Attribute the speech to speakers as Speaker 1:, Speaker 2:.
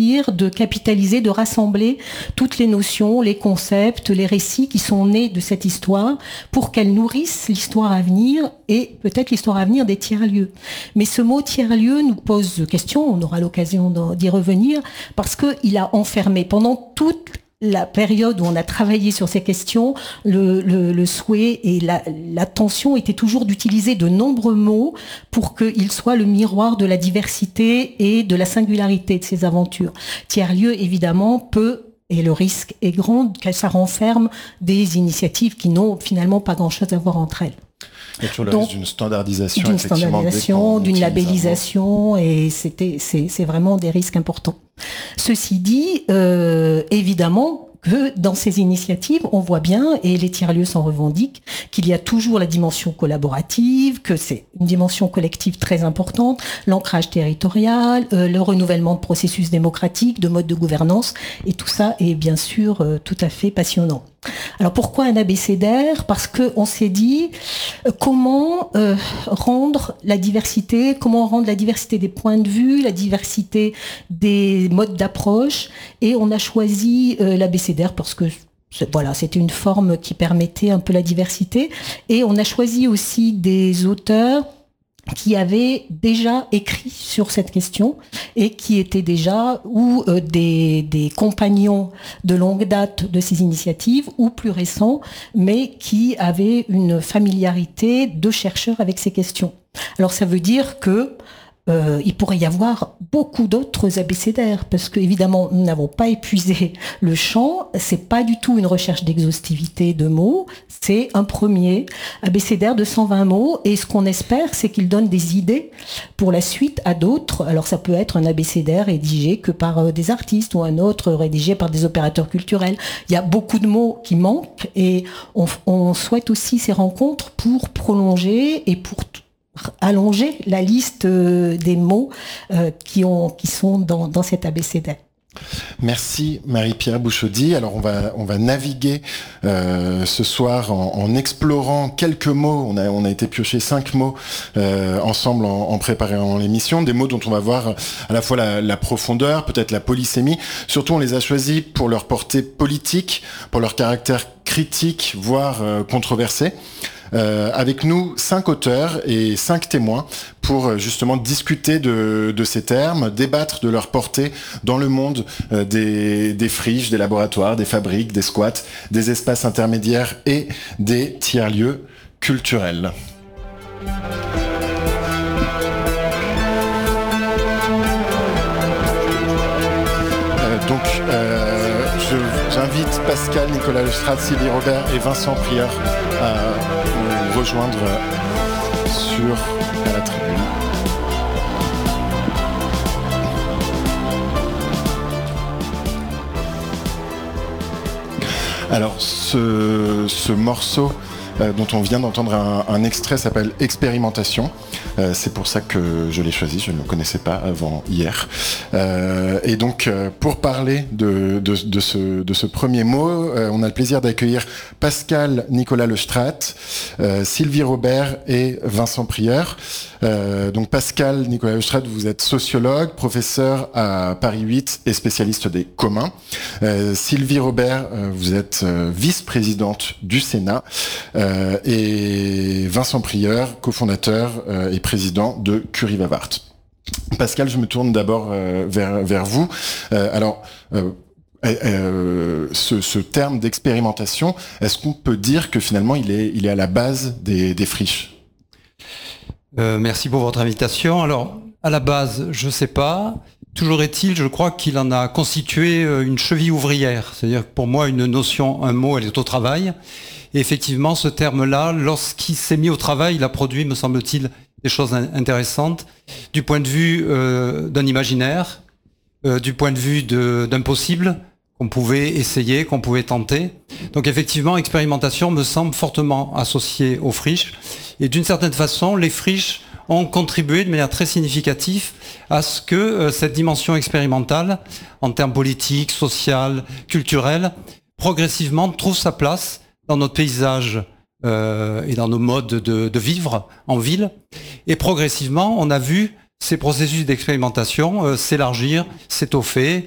Speaker 1: réussir de capitaliser, de rassembler toutes les notions, les concepts, les récits qui sont nés de cette histoire pour qu'elle nourrisse l'histoire à venir et peut-être l'histoire à venir des tiers-lieux. Mais ce mot tiers-lieu nous pose question, on aura l'occasion d'y revenir, parce qu'il a enfermé pendant toute la période où on a travaillé sur ces questions, le souhait et l'attention était toujours d'utiliser de nombreux mots pour qu'ils soient le miroir de la diversité et de la singularité de ces aventures. Tiers-lieu, évidemment, peut, et le risque est grand, que ça renferme des initiatives qui n'ont finalement pas grand-chose à voir entre elles.
Speaker 2: Il y a toujours le risque d'une standardisation,
Speaker 1: d'une labellisation, et c'est vraiment des risques importants. Ceci dit, évidemment que dans ces initiatives, on voit bien, et les tiers-lieux s'en revendiquent, qu'il y a toujours la dimension collaborative, que c'est une dimension collective très importante, l'ancrage territorial, le renouvellement de processus démocratiques, de modes de gouvernance, et tout ça est bien sûr tout à fait passionnant. Alors pourquoi un abécédaire ? Parce que on s'est dit comment rendre la diversité des points de vue, la diversité des modes d'approche, et on a choisi l'abécédaire parce que voilà, c'était une forme qui permettait un peu la diversité, et on a choisi aussi des auteurs qui avaient déjà écrit sur cette question et qui étaient déjà ou des compagnons de longue date de ces initiatives ou plus récents, mais qui avaient une familiarité de chercheurs avec ces questions. Alors ça veut dire que il pourrait y avoir beaucoup d'autres abécédaires, parce que évidemment nous n'avons pas épuisé le champ, c'est pas du tout une recherche d'exhaustivité de mots, c'est un premier abécédaire de 120 mots, et ce qu'on espère, c'est qu'il donne des idées pour la suite à d'autres. Alors ça peut être un abécédaire rédigé que par des artistes, ou un autre rédigé par des opérateurs culturels. Il y a beaucoup de mots qui manquent, et on souhaite aussi ces rencontres pour prolonger et pour allonger la liste des mots qui sont dans cet abécédaire.
Speaker 2: Merci Marie-Pierre Bouchaudy. Alors on va naviguer ce soir en explorant quelques mots. On a été piocher 5 mots ensemble en préparant l'émission, des mots dont on va voir à la fois la profondeur, peut-être la polysémie. Surtout on les a choisis pour leur portée politique, pour leur caractère critique, voire controversé. Avec nous 5 auteurs et 5 témoins pour justement discuter de ces termes, débattre de leur portée dans le monde des friches, des laboratoires, des fabriques, des squats, des espaces intermédiaires et des tiers-lieux culturels. J'invite Pascal, Nicolas Lestrade, Sylvie Robert et Vincent Prieur à nous rejoindre sur la tribune. Alors, ce morceau dont on vient d'entendre un extrait s'appelle Expérimentation. C'est pour ça que je l'ai choisi, je ne le connaissais pas avant hier. Et donc, pour parler de ce premier mot, on a le plaisir d'accueillir Pascal Nicolas Lestrade, Sylvie Robert et Vincent Prieur. Donc Pascal Nicolas Lestrade, vous êtes sociologue, professeur à Paris 8 et spécialiste des communs. Sylvie Robert, vous êtes vice-présidente du Sénat. Et Vincent Prieur, cofondateur et président de Curie-Vavart. Pascal, je me tourne d'abord vers vous. Ce terme d'expérimentation, est-ce qu'on peut dire que finalement il est à la base des friches ?
Speaker 3: Merci pour votre invitation. Alors, à la base, je ne sais pas. Toujours est-il, je crois qu'il en a constitué une cheville ouvrière. C'est-à-dire que pour moi, une notion, un mot, elle est au travail. Et effectivement, ce terme-là, lorsqu'il s'est mis au travail, il a produit, me semble-t-il, des choses intéressantes du point de vue d'un imaginaire, du point de vue d'un possible qu'on pouvait essayer, qu'on pouvait tenter. Donc effectivement, expérimentation me semble fortement associée aux friches. Et d'une certaine façon, les friches ont contribué de manière très significative à ce que cette dimension expérimentale, en termes politiques, sociales, culturels, progressivement trouve sa place dans notre paysage et dans nos modes de vivre en ville. Et progressivement, on a vu ces processus d'expérimentation s'élargir, s'étoffer,